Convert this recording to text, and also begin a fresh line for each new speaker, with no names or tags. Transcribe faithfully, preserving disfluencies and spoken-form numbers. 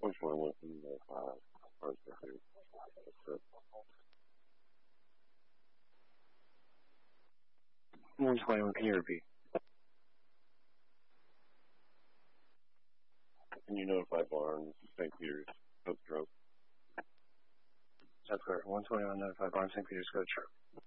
Which one was in the five? First, I think. That's it. one twenty-one, can you repeat? Can you notify Barnes, Saint Peter's, Coach Rope? That's correct. one twenty-one, notify Barnes, Saint Peter's, Coach Rope.